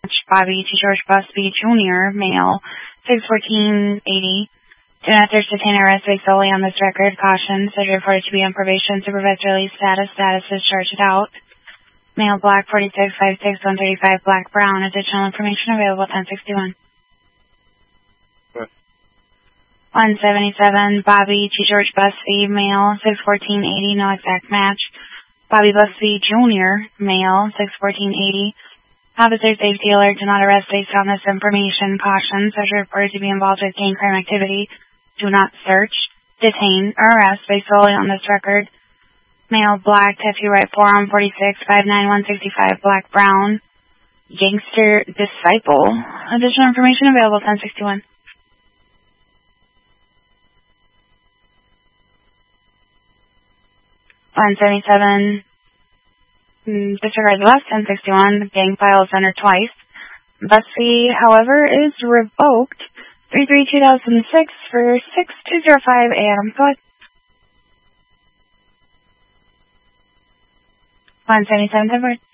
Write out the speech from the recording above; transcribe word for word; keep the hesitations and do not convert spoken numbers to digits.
Bobby T. George Busby Junior, male, six fourteen eighty. Do not search, detain, or arrest based solely on this record. Caution, subject reported to be on probation, supervised release status, status is charged out. Male, black, forty-six, five six, one thirty-five, black, brown. Additional information available, ten sixty-one. What? one seventy-seven, Bobby T. George Busby, male, six fourteen eighty, no exact match. Bobby Busby Junior, male, six fourteen eighty. Officer safety alert, do not arrest based on this information. Caution, such reported to be involved with gang crime activity. Do not search, detain, or arrest based solely on this record. Male, black, tattoo right forearm, forty-six, five nine, one sixty-five, black, brown. Gangster disciple. Additional information available, ten sixty-one. one seventy-seven. Disregard the last, ten sixty-one. Gang file is entered twice. Busby, however, is revoked. three three two thousand six for six two zero five A M. Go ahead. one seventy-seven, Edward.